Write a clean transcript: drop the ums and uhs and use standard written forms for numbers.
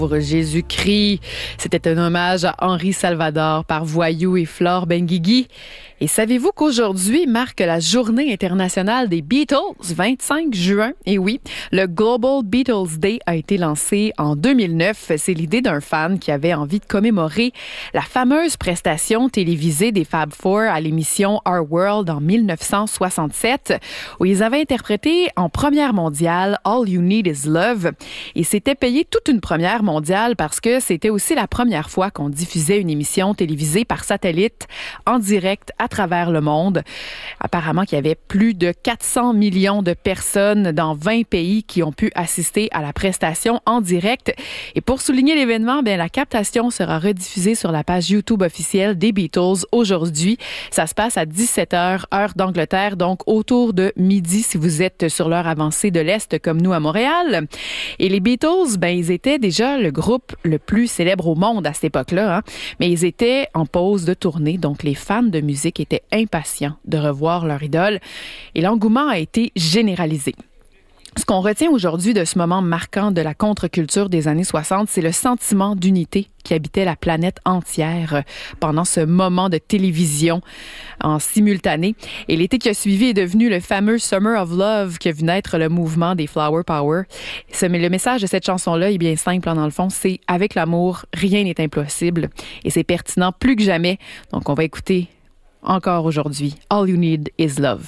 Pour Jésus-Christ, c'était un hommage à Henri Salvador par Voyou et Flore Benguigui. Et savez-vous qu'aujourd'hui marque la journée internationale des Beatles, 25 juin? Et oui, le Global Beatles Day a été lancé en 2009. C'est l'idée d'un fan qui avait envie de commémorer la fameuse prestation télévisée des Fab Four à l'émission Our World en 1967, où ils avaient interprété en première mondiale All You Need Is Love. Et c'était payé toute une première mondiale parce que c'était aussi la première fois qu'on diffusait une émission télévisée par satellite en direct à travers le monde. Apparemment qu'il y avait plus de 400 millions de personnes dans 20 pays qui ont pu assister à la prestation en direct. Et pour souligner l'événement, la captation sera rediffusée sur la page YouTube officielle des Beatles aujourd'hui. Ça se passe à 17h, heure d'Angleterre, donc autour de midi si vous êtes sur l'heure avancée de l'Est comme nous à Montréal. Et les Beatles, ils étaient déjà le groupe le plus célèbre au monde à cette époque-là, mais ils étaient en pause de tournée, donc les fans de musique étaient impatients de revoir leur idole et l'engouement a été généralisé. Ce qu'on retient aujourd'hui de ce moment marquant de la contre-culture des années 60, c'est le sentiment d'unité qui habitait la planète entière pendant ce moment de télévision en simultané. Et l'été qui a suivi est devenu le fameux Summer of Love qui a vu naître le mouvement des Flower Power. Le message de cette chanson-là est bien simple, dans le fond, c'est « Avec l'amour, rien n'est impossible ». Et c'est pertinent plus que jamais. Donc, on va écouter encore aujourd'hui « All You Need Is Love ».